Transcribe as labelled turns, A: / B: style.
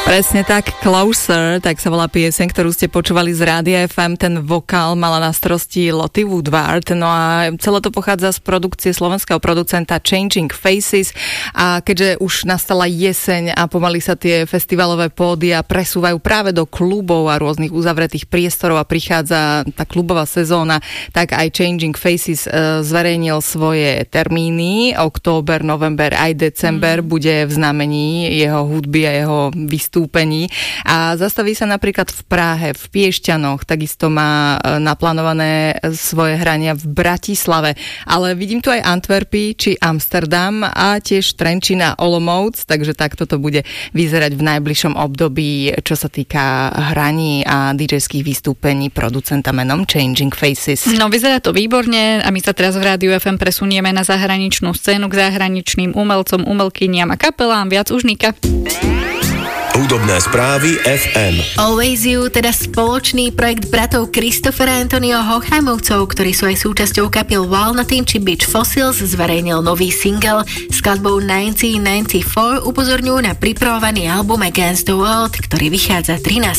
A: Presne tak, Closer, tak sa volá pieseň, ktorú ste počúvali z Rádia FM. Ten vokál mala na starosti Lottie Woodward, no a celé to pochádza z produkcie slovenského producenta Changing Faces a keďže už nastala jeseň a pomaly sa tie festivalové pódia presúvajú práve do klubov a rôznych uzavretých priestorov a prichádza tá klubová sezóna, tak aj Changing Faces zverejnil svoje termíny. Október, november aj december bude v znamení jeho hudby a jeho vystúpení a zastaví sa napríklad v Prahe, v Piešťanoch, takisto má naplánované svoje hrania v Bratislave, ale vidím tu aj Antwerpy či Amsterdam a tiež Trenčín a Olomouc, takže takto to bude vyzerať v najbližšom období, čo sa týka hraní a DJ-ských vystúpení producenta menom Changing Faces.
B: No vyzerá to výborne a my sa teraz v Rádiu FM presunieme na zahraničnú scénu k zahraničným umelcom, umelkyniam a kapelám. Viac už Nika.
C: Hudobné správy FM.
D: Always You, teda spoločný projekt bratov Christophera Antonio Hochheimovcov, ktorí sú aj súčasťou kapiel Walnut či Beach Fossils, zverejnil nový single. Skladbou 1994 upozorňujú na pripravovaný album Against the World, ktorý vychádza 13.